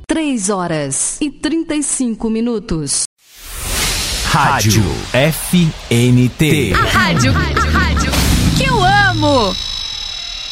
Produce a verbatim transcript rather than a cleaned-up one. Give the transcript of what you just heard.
Três horas e trinta e cinco minutos. Rádio F M T. A rádio, rádio, rádio que eu amo.